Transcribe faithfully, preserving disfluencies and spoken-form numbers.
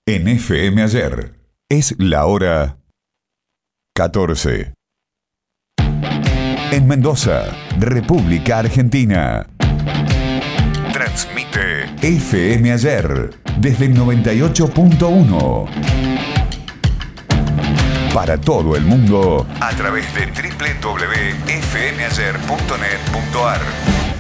en F M Ayer. Es la hora catorce. En Mendoza, República Argentina. Transmite F M Ayer desde el noventa y ocho punto uno. Para todo el mundo a través de doble u doble u doble u punto f m ayer punto net punto a r.